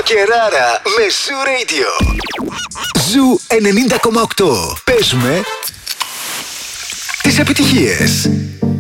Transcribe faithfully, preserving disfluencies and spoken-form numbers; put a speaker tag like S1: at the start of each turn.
S1: Μακεράρα με Ζου Radio. Ζου ενενήντα κόμμα οκτώ. Παίζουμε τις επιτυχίες.